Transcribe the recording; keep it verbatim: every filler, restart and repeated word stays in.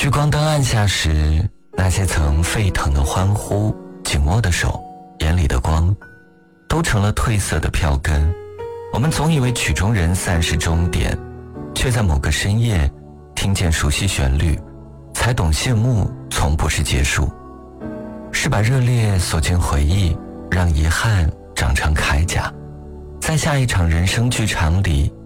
聚光灯暗下时，那些曾沸腾的欢呼，紧握的手，眼里的光，都成了褪色的票根。我们总以为曲终人散是终点，却在某个深夜听见熟悉旋律，才懂谢幕从不是结束，是把热烈锁进回忆，让遗憾长成铠甲，在下一场人生剧场里